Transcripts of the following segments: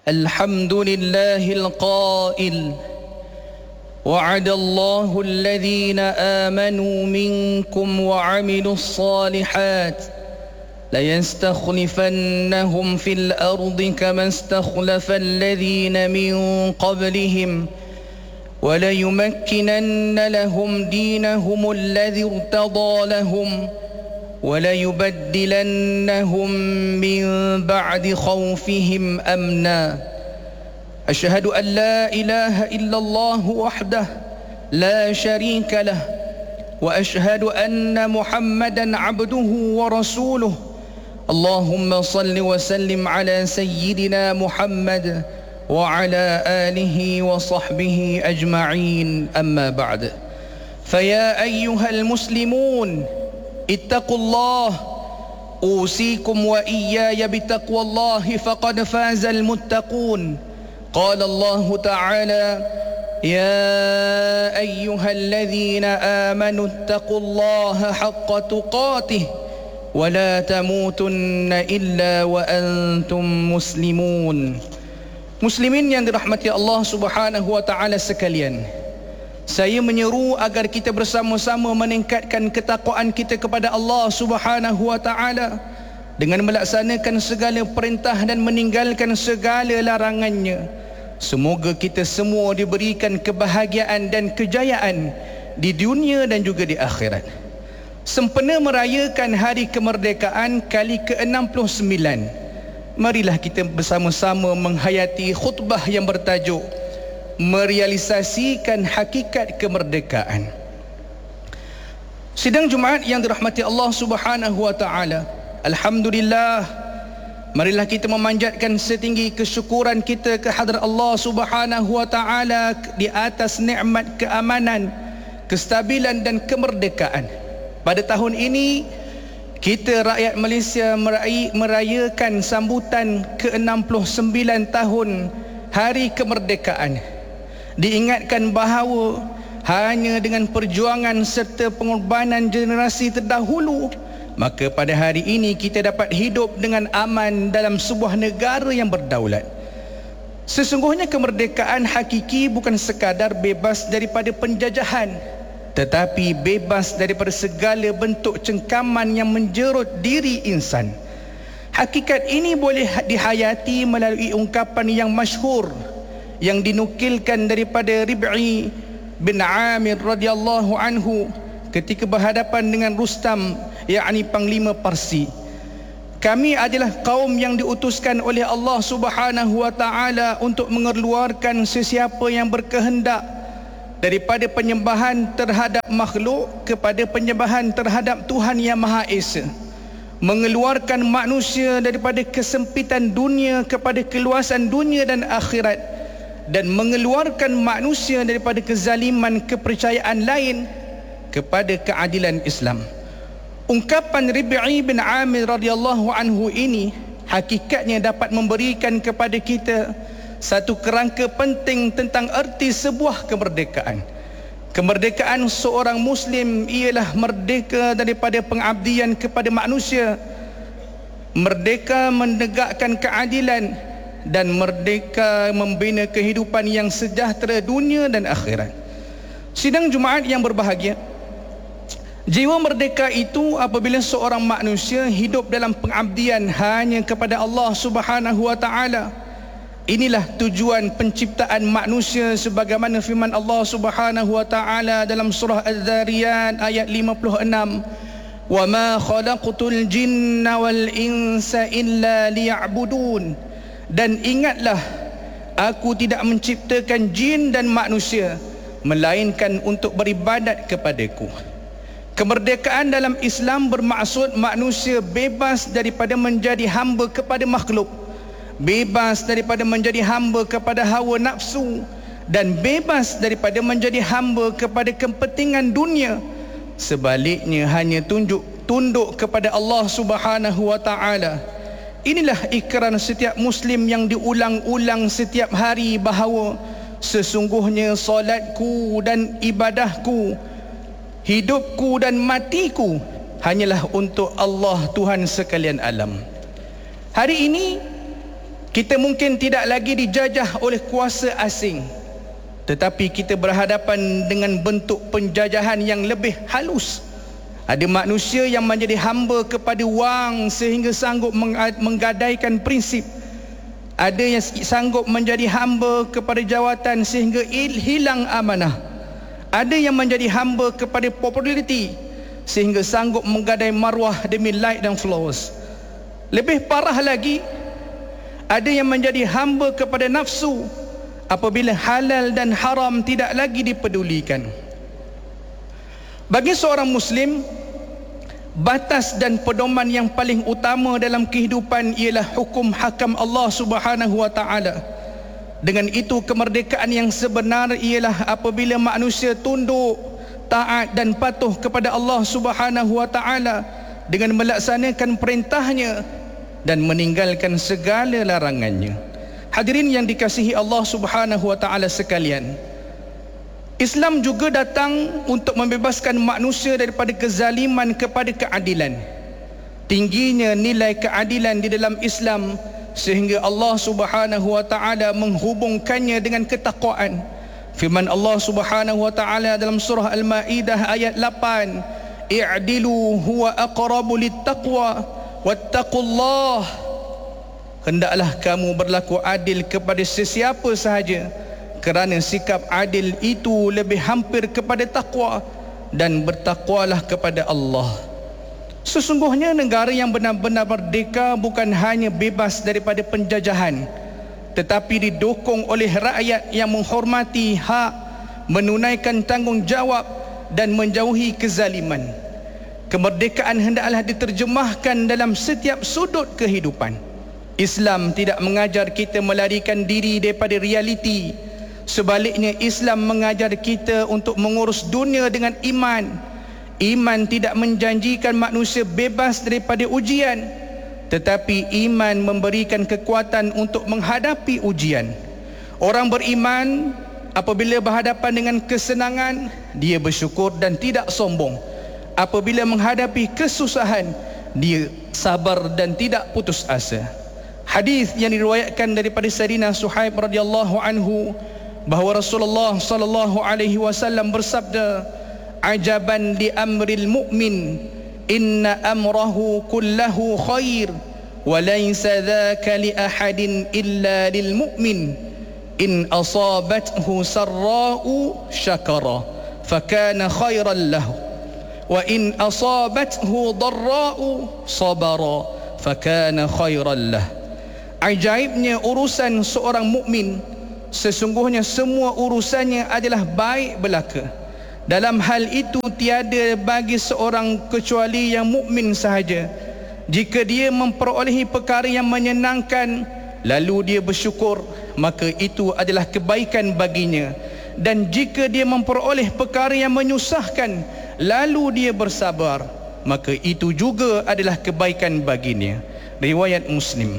الحمد لله القائل وعد الله الذين آمنوا منكم وعملوا الصالحات ليستخلفنهم في الأرض كما استخلف الذين من قبلهم وليمكنن لهم دينهم الذي ارتضى لهم وليبدلنهم من بعد خوفهم أمنا أشهد أن لا إله إلا الله وحده لا شريك له وأشهد أن محمدا عبده ورسوله اللهم صل وسلم على سيدنا محمد وعلى آله وصحبه أجمعين أما بعد فيا أيها المسلمون اتقوا الله أوصيكم وإياي بتقوى الله فقد فاز المتقون قال الله تعالى يا أيها الذين آمنوا اتقوا الله حق تقاته ولا تموتن إلا وأنتم مسلمون. Muslimin yang dirahmati Allah Subhanahu wa taala sekalian, saya menyeru agar kita bersama-sama meningkatkan ketakwaan kita kepada Allah Subhanahu wa taala dengan melaksanakan segala perintah dan meninggalkan segala larangannya. Semoga kita semua diberikan kebahagiaan dan kejayaan di dunia dan juga di akhirat. Sempena merayakan hari kemerdekaan kali ke-69, marilah kita bersama-sama menghayati khutbah yang bertajuk merealisasikan hakikat kemerdekaan. Sidang Jumaat yang dirahmati Allah Subhanahu wa taala, alhamdulillah, marilah kita memanjatkan setinggi kesyukuran kita kehadrat Allah Subhanahu wa taala di atas nikmat keamanan, kestabilan dan kemerdekaan. Pada tahun ini kita rakyat Malaysia merayakan sambutan ke-69 tahun hari kemerdekaan. Diingatkan bahawa hanya dengan perjuangan serta pengorbanan generasi terdahulu, maka pada hari ini kita dapat hidup dengan aman dalam sebuah negara yang berdaulat. Sesungguhnya kemerdekaan hakiki bukan sekadar bebas daripada penjajahan, tetapi bebas daripada segala bentuk cengkaman yang menjerut diri insan. Hakikat ini boleh dihayati melalui ungkapan yang masyhur yang dinukilkan daripada Rib'i bin Amir radhiyallahu anhu ketika berhadapan dengan Rustam, yakni panglima Parsi. Kami adalah kaum yang diutuskan oleh Allah Subhanahu wa taala untuk mengeluarkan sesiapa yang berkehendak daripada penyembahan terhadap makhluk kepada penyembahan terhadap Tuhan yang Maha Esa, mengeluarkan manusia daripada kesempitan dunia kepada keluasan dunia dan akhirat, dan mengeluarkan manusia daripada kezaliman kepercayaan lain kepada keadilan Islam. Ungkapan Rib'i bin Amir radhiyallahu anhu ini hakikatnya dapat memberikan kepada kita satu kerangka penting tentang erti sebuah kemerdekaan. Kemerdekaan seorang Muslim ialah merdeka daripada pengabdian kepada manusia, merdeka menegakkan keadilan, dan merdeka membina kehidupan yang sejahtera dunia dan akhirat. Sidang Jumaat yang berbahagia, jiwa merdeka itu apabila seorang manusia hidup dalam pengabdian hanya kepada Allah Subhanahu wa taala. Inilah tujuan penciptaan manusia sebagaimana firman Allah Subhanahu wa taala dalam surah Az-Zariyat ayat 56, "Wa ma khalaqtul jinna wal insa illa liya'budun." Dan ingatlah, aku tidak menciptakan jin dan manusia melainkan untuk beribadat kepadaku. Kemerdekaan dalam Islam bermaksud manusia bebas daripada menjadi hamba kepada makhluk, bebas daripada menjadi hamba kepada hawa nafsu, dan bebas daripada menjadi hamba kepada kepentingan dunia. Sebaliknya hanya tunduk kepada Allah Subhanahu wa taala. Inilah ikrar setiap Muslim yang diulang-ulang setiap hari bahawa sesungguhnya solatku dan ibadahku, hidupku dan matiku hanyalah untuk Allah Tuhan sekalian alam. Hari ini Kita mungkin tidak lagi dijajah oleh kuasa asing, tetapi kita berhadapan dengan bentuk penjajahan yang lebih halus. Ada manusia yang menjadi hamba kepada wang sehingga sanggup menggadaikan prinsip. Ada yang sanggup menjadi hamba kepada jawatan sehingga hilang amanah. Ada yang menjadi hamba kepada populariti sehingga sanggup menggadai maruah demi like dan followers. Lebih parah lagi, ada yang menjadi hamba kepada nafsu apabila halal dan haram tidak lagi dipedulikan. Bagi seorang Muslim, batas dan pedoman yang paling utama dalam kehidupan ialah hukum hakam Allah Subhanahu wa taala. Dengan itu, kemerdekaan yang sebenar ialah apabila manusia tunduk, taat dan patuh kepada Allah Subhanahu wa taala dengan melaksanakan perintahnya dan meninggalkan segala larangannya. Hadirin yang dikasihi Allah Subhanahu wa taala sekalian, Islam juga datang untuk membebaskan manusia daripada kezaliman kepada keadilan. Tingginya nilai keadilan di dalam Islam sehingga Allah Subhanahu wa taala menghubungkannya dengan ketakwaan. Firman Allah Subhanahu wa taala dalam surah Al-Maidah ayat 8, "I'dilu huwa aqrabu littaqwa wattaqullah." Hendaklah kamu berlaku adil kepada sesiapa sahaja, kerana sikap adil itu lebih hampir kepada takwa, dan bertakwalah kepada Allah. Sesungguhnya negara yang benar-benar merdeka bukan hanya bebas daripada penjajahan, tetapi didukung oleh rakyat yang menghormati hak, menunaikan tanggungjawab dan menjauhi kezaliman. Kemerdekaan hendaklah diterjemahkan dalam setiap sudut kehidupan. Islam tidak mengajar kita melarikan diri daripada realiti. Sebaliknya, Islam mengajar kita untuk mengurus dunia dengan iman. Iman tidak menjanjikan manusia bebas daripada ujian, tetapi iman memberikan kekuatan untuk menghadapi ujian. Orang beriman apabila berhadapan dengan kesenangan, dia bersyukur dan tidak sombong. Apabila menghadapi kesusahan, dia sabar dan tidak putus asa. Hadis yang diriwayatkan daripada Sayyidina Suhaib radhiyallahu anhu bahawa Rasulullah sallallahu alaihi wasallam bersabda, "Ajaban li amril mu'min, inna amrahu kullahu khair, wa laysa dhaka li ahadin illa lil mu'min. In asabathu sarra'u syakara, fakana khairan lahu, wa in asabathu dharra'u sabara, fakana khairan lahu." Ajaibnya urusan seorang mukmin, sesungguhnya semua urusannya adalah baik belaka. Dalam hal itu tiada bagi seorang kecuali yang mukmin sahaja. Jika dia memperolehi perkara yang menyenangkan, lalu dia bersyukur, maka itu adalah kebaikan baginya. Dan jika dia memperoleh perkara yang menyusahkan, lalu dia bersabar, maka itu juga adalah kebaikan baginya. Riwayat Muslim.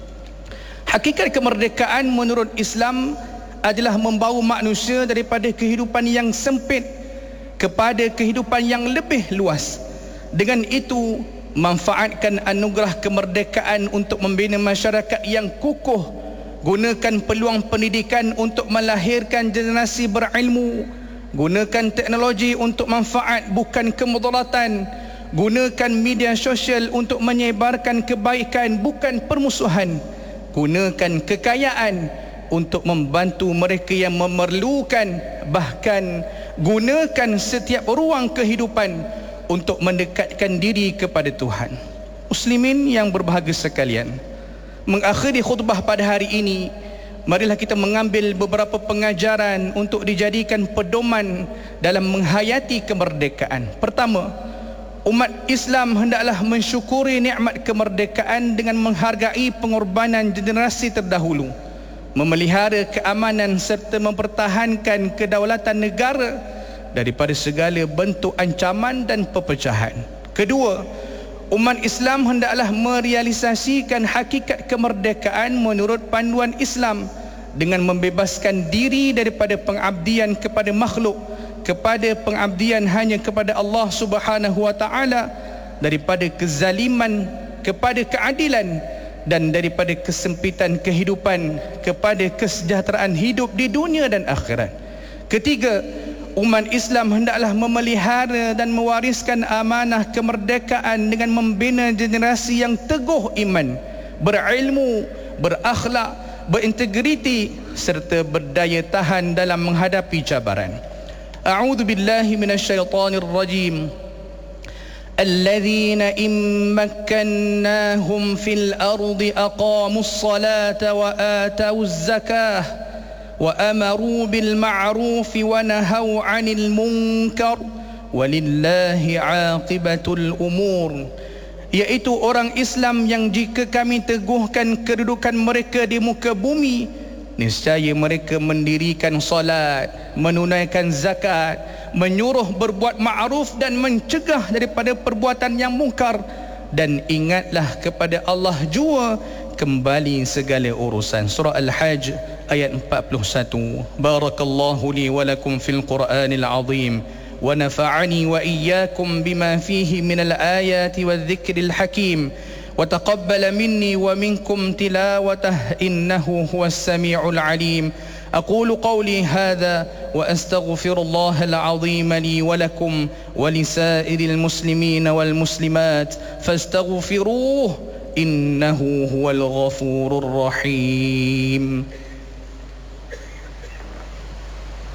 Hakikat kemerdekaan menurut Islam adalah membawa manusia daripada kehidupan yang sempit kepada kehidupan yang lebih luas. Dengan itu, manfaatkan anugerah kemerdekaan untuk membina masyarakat yang kukuh. Gunakan peluang pendidikan untuk melahirkan generasi berilmu. Gunakan teknologi untuk manfaat bukan kemudaratan. Gunakan media sosial untuk menyebarkan kebaikan bukan permusuhan. Gunakan kekayaan untuk membantu mereka yang memerlukan. Bahkan gunakan setiap ruang kehidupan untuk mendekatkan diri kepada Tuhan. Muslimin yang berbahagia sekalian, mengakhiri khutbah pada hari ini, marilah kita mengambil beberapa pengajaran untuk dijadikan pedoman dalam menghayati kemerdekaan. Pertama, umat Islam hendaklah mensyukuri nikmat kemerdekaan dengan menghargai pengorbanan generasi terdahulu, memelihara keamanan serta mempertahankan kedaulatan negara daripada segala bentuk ancaman dan perpecahan. Kedua, umat Islam hendaklah merealisasikan hakikat kemerdekaan menurut panduan Islam dengan membebaskan diri daripada pengabdian kepada makhluk, kepada pengabdian hanya kepada Allah Subhanahu wa taala, daripada kezaliman kepada keadilan, dan daripada kesempitan kehidupan kepada kesejahteraan hidup di dunia dan akhirat. Ketiga, umat Islam hendaklah memelihara dan mewariskan amanah kemerdekaan dengan membina generasi yang teguh iman, berilmu, berakhlak, berintegriti serta berdaya tahan dalam menghadapi cabaran. A'udzu billahi minasyaitonir rajim. الذين إن مكناهم في الأرض أقاموا الصلاة وآتوا الزكاة وأمروا بالمعروف ونهوا عن المنكر ولله عاقبة الأمور. Iaitu orang Islam yang jika kami teguhkan kedudukan mereka di muka bumi, niscaya mereka mendirikan solat, menunaikan zakat, menyuruh berbuat ma'ruf dan mencegah daripada perbuatan yang mungkar, dan ingatlah kepada Allah jua kembali segala urusan. Surah Al-Hajj ayat 41. Barakallahu li wa lakum fil Qur'anil azim wa nafa'ani wa iyyakum bima fihi minal ayati wadh-dhikril hakim. وتقبل مني ومنكم تلاوته إنه هو السميع العليم. أقول قولي هذا وأستغفر الله العظيم لي ولكم ولسائر المسلمين والمسلمات فاستغفروه إنه هو الغفور الرحيم.